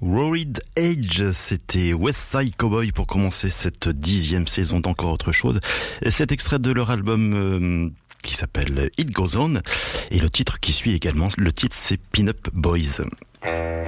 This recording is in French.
Worried Age, c'était West Side Cowboy pour commencer cette 10e saison d'Encore Autre Chose. Et cet extrait de leur album qui s'appelle It Goes On. Et le titre qui suit également, le titre c'est Pin Up Boys.